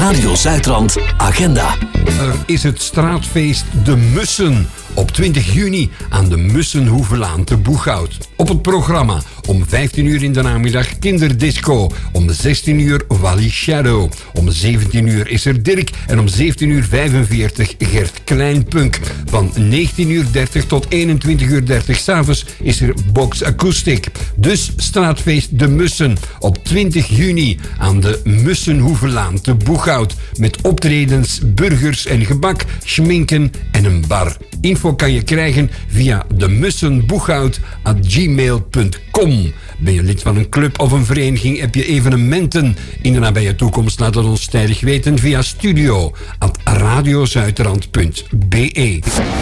Radio Zuidrand Agenda. Er is het straatfeest De Mussen op 20 juni aan de Mussenhoevelaan te Boeghout. Op het programma om 15 uur in de namiddag kinderdisco. Om 16 uur Wally Shadow. Om 17 uur is er Dirk. En om 17:45 Gert Kleinpunk. Van 19:30 tot 21:30 s'avonds is er Box Acoustic. Dus straatfeest De Mussen op 20 juni aan de Mussenhoevelaan te Boeghout. Met optredens, burgers en gebak, schminken en een bar. Info kan je krijgen via demussenboeghout@gmail.com. Ben je lid van een club of een vereniging? Heb je evenementen in de nabije toekomst? Laat het ons tijdig weten via studio@radiozuiderland.be.